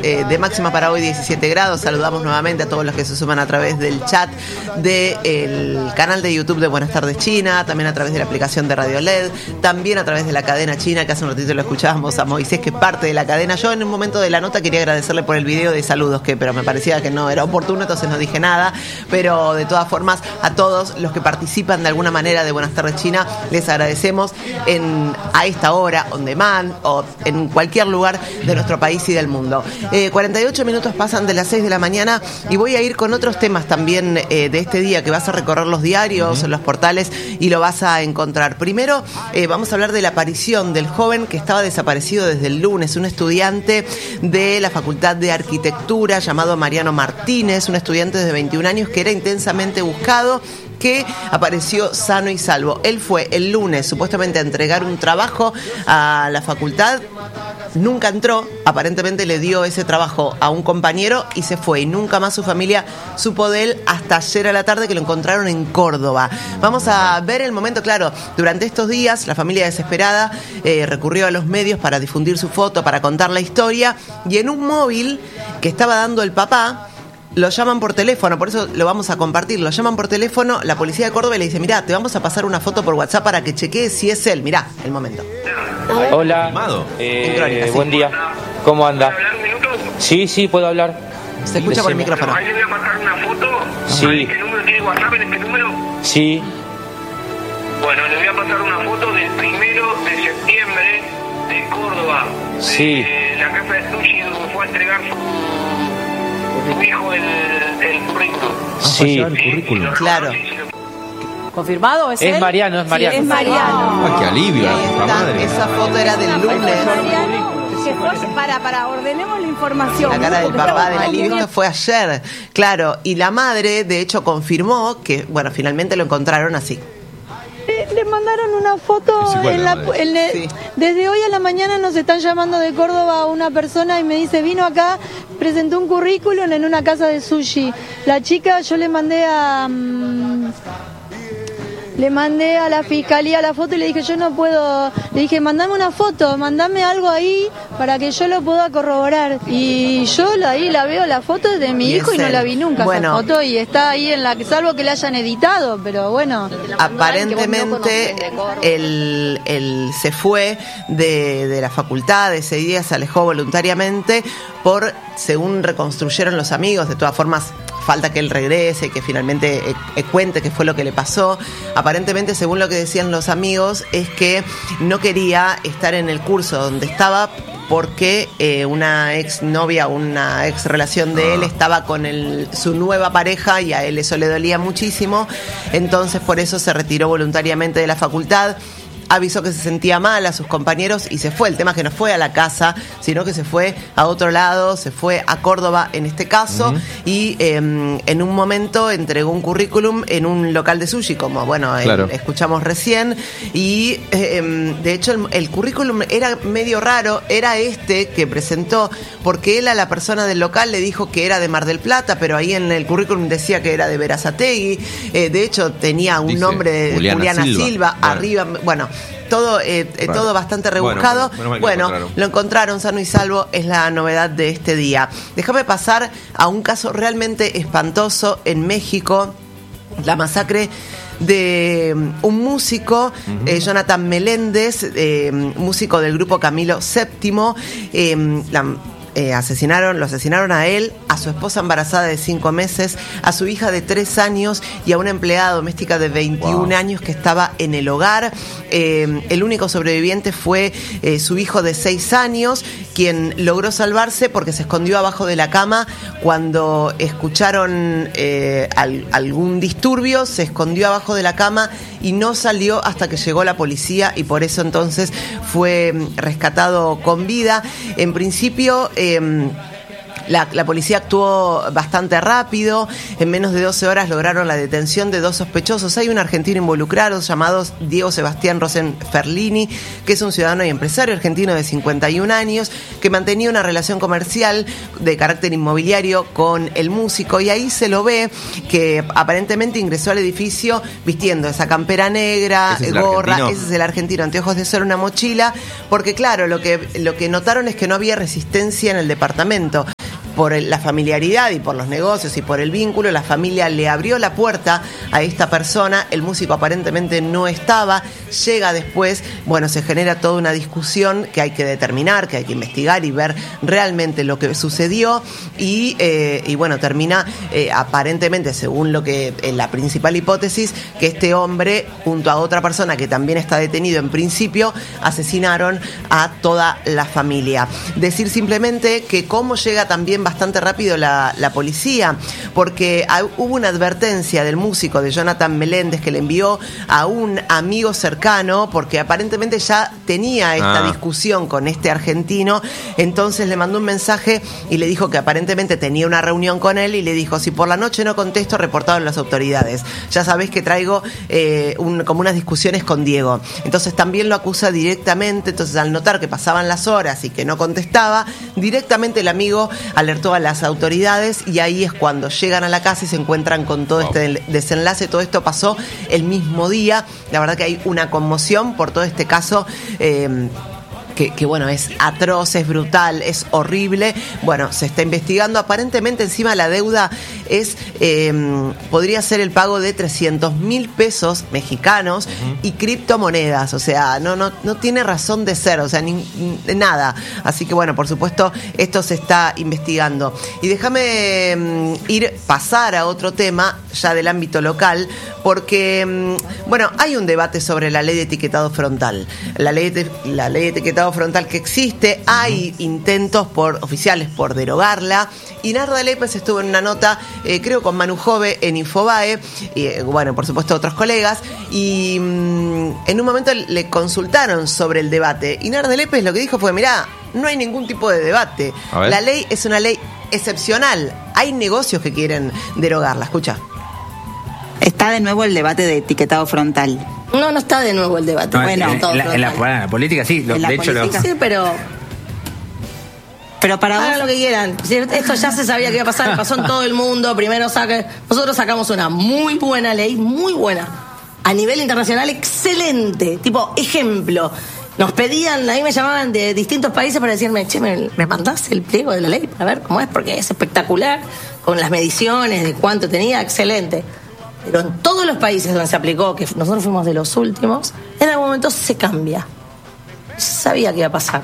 de máxima para hoy 17 grados. Saludamos nuevamente a todos los que se suman a través del chat del canal de YouTube de Buenas Tardes China, también a través de la aplicación de Radio LED, también a través de la cadena china, que hace un ratito lo escuchábamos a Moisés, que es parte de la cadena. Yo en un momento de la nota quería agradecerle por el video de saludos, pero me parecía que no era oportuno, entonces no dije nada. Pero de todas formas, a todos los que participan de alguna manera de Buenas Tardes China, les agradecemos a esta hora, on demand, o en cualquier lugar de nuestro país y del mundo. 48 minutos pasan de las 6 de la mañana y voy a ir con otros temas también de este día, que vas a recorrer los diarios, los portales, y lo vas a encontrar. Primero vamos a hablar de la aparición del joven que estaba desaparecido desde el lunes, un estudiante de la Facultad de Arquitectura llamado Mariano Martínez, un estudiante de 21 años que era intensamente buscado, que apareció sano y salvo. Él fue el lunes supuestamente a entregar un trabajo a la facultad, nunca entró, aparentemente le dio ese trabajo a un compañero y se fue, y nunca más su familia supo de él hasta ayer a la tarde, que lo encontraron en Córdoba. Vamos a ver el momento. Claro, durante estos días la familia desesperada recurrió a los medios para difundir su foto, para contar la historia, y en un móvil que estaba dando el papá, lo llaman por teléfono, por eso lo vamos a compartir. Lo llaman por teléfono, la policía de Córdoba, y le dice: mirá, te vamos a pasar una foto por WhatsApp para que chequees si es él. Mirá, el momento. Hola, Crónica, sí. Buen día. ¿Cómo anda? Sí, puedo hablar. Se escucha por el micrófono. Ahí le voy a pasar una foto. Sí. ¿En este número tiene WhatsApp, en este número? Sí. Bueno, le voy a pasar una foto del 1 de septiembre de Córdoba. Sí. De la casa de sushi donde fue a entregar su hijo el currículum. Sí. El currículum. Claro. ¿Confirmado? ¿Es él? Es Mariano. Sí, es Mariano. Ay, qué alivio, Ahí la puta está, madre. esa foto era del lunes. Mariano, que fue para ordenemos la información. La cara del Porque papá estamos del alivio, teniendo- esto fue ayer. Claro, y la madre, de hecho, confirmó que, bueno, finalmente lo encontraron así. Le mandaron una foto Sí. desde hoy a la mañana. Nos están llamando de Córdoba una persona y me dice: vino acá, presentó un currículum en una casa de sushi. La chica, yo le mandé a la fiscalía la foto y le dije: yo no puedo. Le dije: mandame una foto, mandame algo ahí para que yo lo pueda corroborar. Y yo ahí la veo, la foto es de mi Y hijo, es y no él. la vi nunca, Bueno. esa foto, y está ahí salvo que la hayan editado, pero bueno. Aparentemente él se fue de la facultad ese día, se alejó voluntariamente según reconstruyeron los amigos. De todas formas, falta que él regrese, que finalmente cuente qué fue lo que le pasó. Aparentemente, según lo que decían los amigos, es que no quería estar en el curso donde estaba porque una ex novia, una ex relación de él estaba con su nueva pareja, y a él eso le dolía muchísimo. Entonces por eso se retiró voluntariamente de la facultad. Avisó que se sentía mal a sus compañeros y se fue. El tema es que no fue a la casa, sino que se fue a otro lado, se fue a Córdoba en este caso, y en un momento entregó un currículum en un local de sushi, como Claro. escuchamos recién, y de hecho el currículum era medio raro, era este que presentó, porque él a la persona del local le dijo que era de Mar del Plata, pero ahí en el currículum decía que era de Berazategui. De hecho tenía un Dice nombre de Juliana Silva Bueno. arriba, bueno, todo bastante rebuscado. Bueno, Lo encontraron sano y salvo, es la novedad de este día. Déjame pasar a un caso realmente espantoso en México, la masacre de un músico, Jonathan Meléndez, músico del grupo Camilo VII. Lo asesinaron a él, a su esposa embarazada de 5 meses, a su hija de 3 años y a una empleada doméstica de 21 años que estaba en el hogar. El único sobreviviente fue su hijo de 6 años, quien logró salvarse porque se escondió abajo de la cama cuando escucharon algún disturbio. Se escondió abajo de la cama y no salió hasta que llegó la policía, y por eso entonces fue rescatado con vida. En principio La policía actuó bastante rápido. En menos de 12 horas lograron la detención de 2 sospechosos. Hay un argentino involucrado llamado Diego Sebastián Rosenferlini, que es un ciudadano y empresario argentino de 51 años, que mantenía una relación comercial de carácter inmobiliario con el músico, y ahí se lo ve que aparentemente ingresó al edificio vistiendo esa campera negra, gorra. Ese es el argentino, anteojos de sol, una mochila, porque claro, lo que notaron es que no había resistencia en el departamento. Por la familiaridad y por los negocios y por el vínculo, la familia le abrió la puerta a esta persona. El músico aparentemente no estaba. Llega después, bueno, se genera toda una discusión que hay que determinar, que hay que investigar y ver realmente lo que sucedió. Y bueno, termina aparentemente, según lo que la principal hipótesis, que este hombre, junto a otra persona que también está detenido en principio, asesinaron a toda la familia. Decir simplemente que cómo llega también bastante rápido la policía, porque hubo una advertencia del músico, de Jonathan Meléndez, que le envió a un amigo cercano, porque aparentemente ya tenía esta discusión con este argentino. Entonces le mandó un mensaje y le dijo que aparentemente tenía una reunión con él, y le dijo: si por la noche no contesto, reportado en las autoridades. Ya sabés que traigo como unas discusiones con Diego. Entonces también lo acusa directamente. Entonces, al notar que pasaban las horas y que no contestaba, directamente el amigo alertó a las autoridades, y ahí es cuando llegan a la casa y se encuentran con todo este desenlace. Todo esto pasó el mismo día. La verdad que hay una conmoción por todo este caso, que bueno, es atroz, es brutal, es horrible. Bueno, se está investigando. Aparentemente encima la deuda es podría ser el pago de 300.000 pesos mexicanos y criptomonedas. O sea, no tiene razón de ser, o sea, nada. Así que bueno, por supuesto, esto se está investigando. Y déjame pasar a otro tema ya del ámbito local, porque bueno, hay un debate sobre la ley de etiquetado frontal. La ley de etiquetado frontal que existe, hay intentos oficiales por derogarla, y Narda Lépez estuvo en una nota, creo con Manu Jove, en Infobae, y bueno, por supuesto otros colegas, y en un momento le consultaron sobre el debate, y Narda Lépez lo que dijo fue: mirá, no hay ningún tipo de debate, la ley es una ley excepcional, hay negocios que quieren derogarla. Escucha. Está de nuevo el debate de etiquetado frontal. No está de nuevo el debate. No, bueno, en la política sí. De hecho, sí, pero para hagan vos, lo que quieran. Esto ya se sabía que iba a pasar, pasó en todo el mundo. Nosotros sacamos una muy buena ley, muy buena. A nivel internacional, excelente. Tipo, ejemplo. Nos pedían, a mí me llamaban de distintos países para decirme: che, ¿me mandás el pliego de la ley para ver cómo es? Porque es espectacular, con las mediciones de cuánto tenía, excelente. Pero en todos los países donde se aplicó, que nosotros fuimos de los últimos, en algún momento se cambia. Sabía que iba a pasar.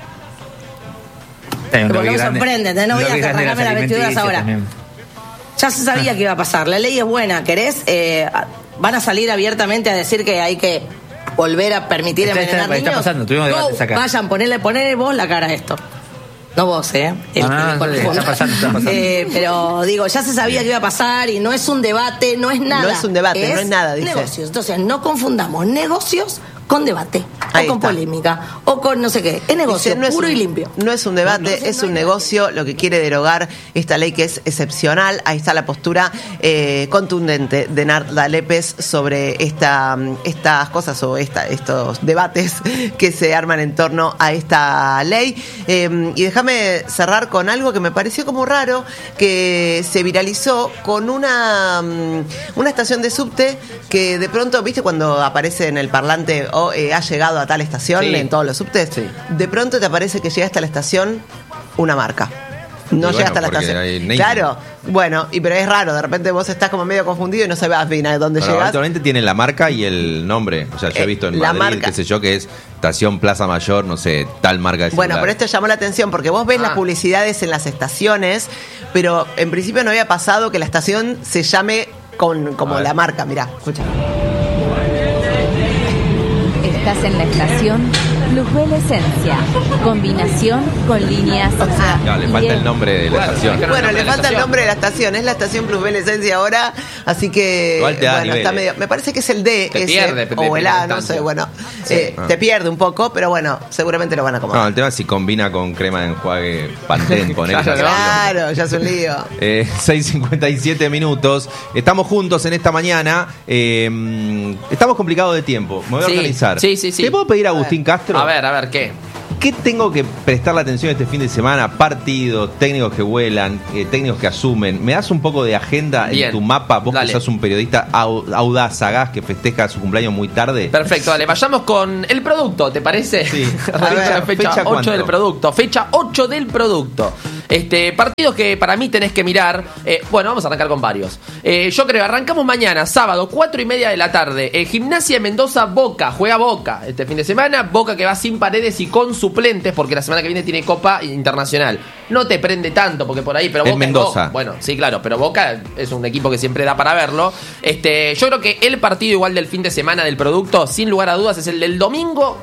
Pero no me sorprende, no voy a arrancarme las vestiduras ahora. También. Ya se sabía que iba a pasar. La ley es buena, ¿querés? Van a salir abiertamente a decir que hay que volver a permitir envenenar niños. Está pasando, tuvimos debates acá. Vayan, ponele vos la cara a esto. No vos, está pasando. Pero digo, ya se sabía que iba a pasar, y no es un debate, no es nada. No es un debate, no es nada, dice. Negocios. Entonces, no confundamos negocios con debate, o con polémica, o con no sé qué. Es negocio, dice, puro y limpio. No es un debate, es un negocio lo que quiere derogar esta ley, que es excepcional. Ahí está la postura contundente de Narda Lépez sobre estas cosas, o estos debates que se arman en torno a esta ley. Y déjame cerrar con algo que me pareció como raro, que se viralizó con una estación de subte, que de pronto, ¿viste cuando aparece en el parlante ha llegado a tal estación en todos los subtes? Sí. De pronto te aparece que llega hasta la estación una marca. No llega hasta la estación. Claro, bueno, pero es raro, de repente vos estás como medio confundido y no sabes bien a dónde llegas. Actualmente tiene la marca y el nombre. O sea, yo he visto en Madrid, marca, qué sé yo, que es estación Plaza Mayor, no sé, tal marca de celular. Bueno, pero esto llamó la atención porque vos ves las publicidades en las estaciones, pero en principio no había pasado que la estación se llame como la marca. Mirá, escucha. Estás en la estación Lujvel Esencia. Combinación con líneas A. No, le falta el nombre de la estación. Bueno, le falta el nombre de la estación. Es la estación Lujvel Esencia ahora. Así que. Igual te da bueno, está medio. Me parece que es el D. Te pierde, o el A, no sé. Bueno, te pierde un poco, pero bueno, seguramente lo van a acomodar. No, el tema es si combina con crema de enjuague Pantene, con Claro, ya es un lío. 6:57 minutos. Estamos juntos en esta mañana. Estamos complicados de tiempo. Me voy a organizar. Sí. ¿Te puedo pedir a Agustín Castro? A ver, ¿qué? ¿Qué tengo que prestarle atención este fin de semana? Partidos, técnicos que vuelan, técnicos que asumen. ¿Me das un poco de agenda en tu mapa? Vos que sos un periodista audaz, sagaz, que festeja su cumpleaños muy tarde. Perfecto, dale, vayamos con el producto, ¿te parece? Sí. fecha 8 del producto. Fecha 8 del producto. Partidos que para mí tenés que mirar. Bueno, vamos a arrancar con varios. Yo creo, arrancamos mañana, sábado, 4:30 de la tarde. Gimnasia de Mendoza, Boca. Juega Boca este fin de semana. Boca que va sin Paredes y con suplentes, porque la semana que viene tiene Copa Internacional. No te prende tanto, porque por ahí, pero Boca. Mendoza. Bueno, sí, claro, pero Boca es un equipo que siempre da para verlo. Yo creo que el partido igual del fin de semana del producto, sin lugar a dudas, es el del domingo,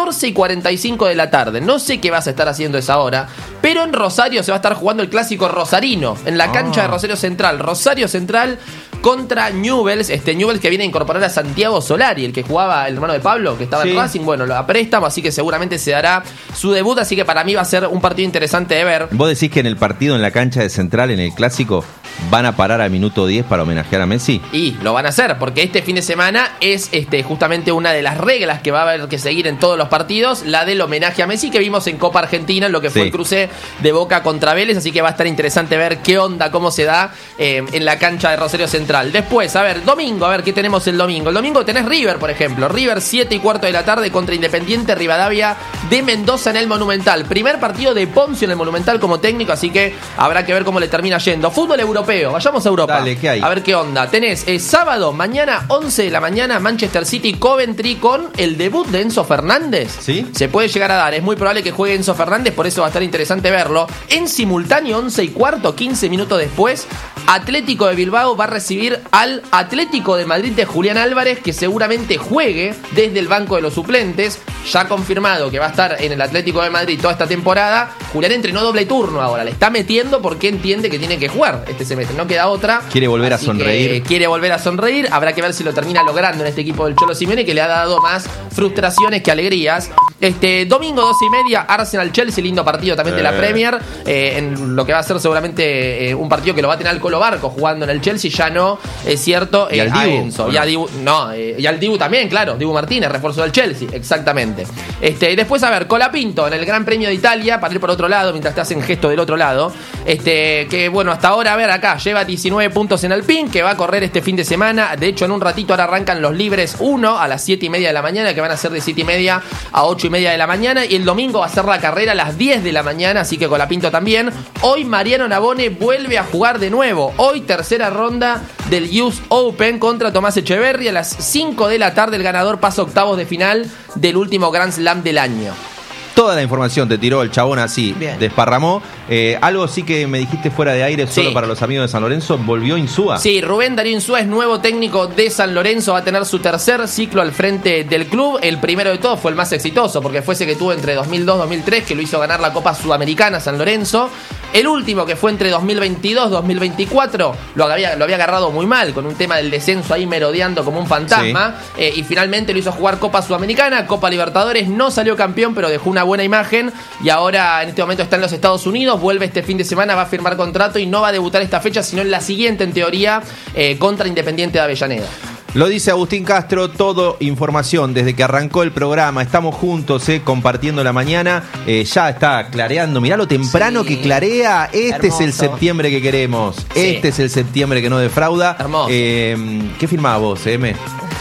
14:45 de la tarde. No sé qué vas a estar haciendo esa hora, pero en Rosario se va a estar jugando el clásico rosarino, en la cancha de Rosario Central. Rosario Central contra Newell's, Newell's que viene a incorporar a Santiago Solari, el que jugaba el hermano de Pablo, que estaba en Racing, bueno, lo a préstamo, así que seguramente se dará su debut, así que para mí va a ser un partido interesante de ver. ¿Vos decís que en el partido en la cancha de Central, en el clásico, van a parar al minuto 10 para homenajear a Messi? Y lo van a hacer, porque este fin de semana es justamente una de las reglas que va a haber que seguir en todos los partidos, la del homenaje a Messi que vimos en Copa Argentina, en lo que fue el cruce de Boca contra Vélez, así que va a estar interesante ver qué onda, cómo se da en la cancha de Rosario Central. Después, a ver, domingo, a ver qué tenemos el domingo. El domingo tenés River, por ejemplo. River 7:15 de la tarde contra Independiente Rivadavia de Mendoza en el Monumental. Primer partido de Poncio en el Monumental como técnico, así que habrá que ver cómo le termina yendo. Fútbol europeo, vayamos a Europa. Dale, ¿qué hay? A ver qué onda. Tenés sábado, mañana 11 de la mañana, Manchester City Coventry con el debut de Enzo Fernández. ¿Sí? Se puede llegar a dar, es muy probable que juegue Enzo Fernández, por eso va a estar interesante verlo. En simultáneo, 11:15, 15 minutos después, Atlético de Bilbao va a recibir al Atlético de Madrid de Julián Álvarez, que seguramente juegue desde el banco de los suplentes. Ya confirmado que va a estar en el Atlético de Madrid toda esta temporada. Julián entrenó doble turno ahora, le está metiendo porque entiende que tiene que jugar este semestre, no queda otra. Quiere volver a sonreír. Quiere volver a sonreír, habrá que ver si lo termina logrando en este equipo del Cholo Simeone, que le ha dado más frustraciones que alegrías. Domingo 12:30, Arsenal-Chelsea, lindo partido también de la Premier, en lo que va a ser seguramente un partido que lo va a tener al Colo Barco jugando en el Chelsea, ya no, es cierto, y al Dibu, Enzo, y al Dibu también, claro, Dibu Martínez, refuerzo del Chelsea, exactamente. Después, a ver, Colapinto en el Gran Premio de Italia, para ir por otro lado, mientras te hacen gesto del otro lado, que bueno, hasta ahora, a ver, acá, lleva 19 puntos en Alpine, que va a correr este fin de semana, de hecho en un ratito ahora arrancan los libres 1 a las 7:30 de la mañana, que van a ser de 7:30 a 8:30 de la mañana, y el domingo va a ser la carrera a las 10 de la mañana, así que Colapinto también. Hoy Mariano Navone vuelve a jugar de nuevo, hoy tercera ronda del US Open contra Tomás Echeverry, a las 5 de la tarde el ganador pasa a octavos de final del último Grand Slam del año. Toda la información te tiró el chabón así, desparramó. Algo sí que me dijiste fuera de aire, solo para los amigos de San Lorenzo, volvió Insúa. Sí, Rubén Darío Insúa es nuevo técnico de San Lorenzo, va a tener su tercer ciclo al frente del club. El primero de todos fue el más exitoso, porque fue ese que tuvo entre 2002 y 2003, que lo hizo ganar la Copa Sudamericana San Lorenzo. El último, que fue entre 2022 y 2024, lo había agarrado muy mal, con un tema del descenso ahí merodeando como un fantasma, y finalmente lo hizo jugar Copa Sudamericana, Copa Libertadores, no salió campeón, pero dejó una buena imagen, y ahora en este momento está en los Estados Unidos, vuelve este fin de semana, va a firmar contrato y no va a debutar esta fecha, sino en la siguiente, en teoría, contra Independiente de Avellaneda. Lo dice Agustín Castro, todo información desde que arrancó el programa. Estamos juntos, compartiendo la mañana. Ya está clareando. Mirá lo temprano que clarea. Este es el septiembre que queremos. Este es el septiembre que no defrauda. Hermoso. ¿Qué firmás vos, M?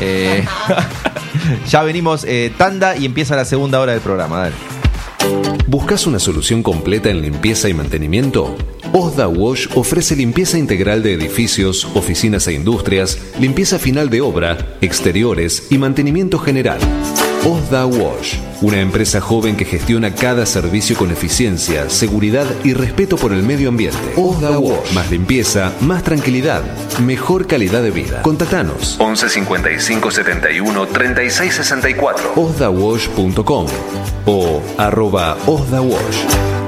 Ya venimos, tanda, y empieza la segunda hora del programa. Dale. ¿Buscas una solución completa en limpieza y mantenimiento? Osda Wash ofrece limpieza integral de edificios, oficinas e industrias, limpieza final de obra, exteriores y mantenimiento general. Osda Wash, una empresa joven que gestiona cada servicio con eficiencia, seguridad y respeto por el medio ambiente. Osda Wash, más limpieza, más tranquilidad, mejor calidad de vida. Contactanos 11 55 71 36 64, osdawash.com o @osdawash.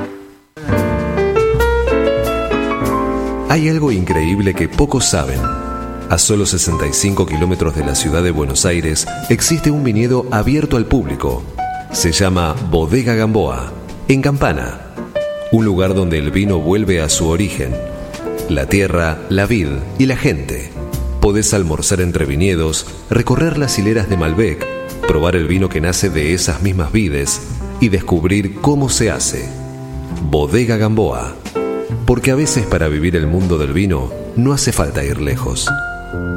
Hay algo increíble que pocos saben. A solo 65 kilómetros de la ciudad de Buenos Aires existe un viñedo abierto al público. Se llama Bodega Gamboa, en Campana. Un lugar donde el vino vuelve a su origen. La tierra, la vid y la gente. Podés almorzar entre viñedos, recorrer las hileras de Malbec, probar el vino que nace de esas mismas vides y descubrir cómo se hace. Bodega Gamboa. Porque a veces para vivir el mundo del vino no hace falta ir lejos.